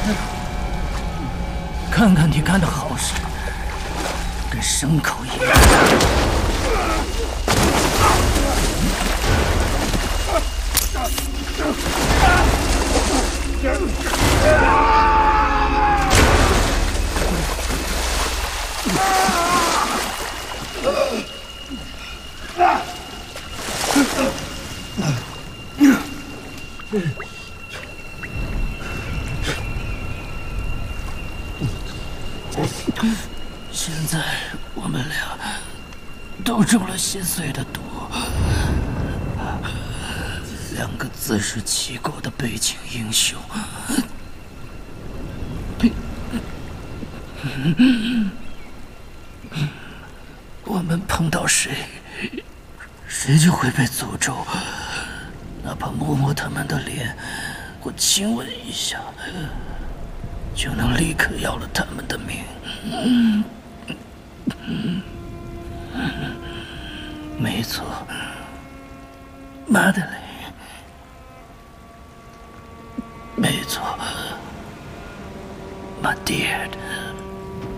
看看你干的好事，跟牲口一样。现在我们俩都中了心碎的毒，两个自食其果的背景英雄。我们碰到谁，谁就会被诅咒，哪怕摸摸他们的脸或亲吻一下，就能立刻要了他们的命。没错，马德雷，没错，My dear。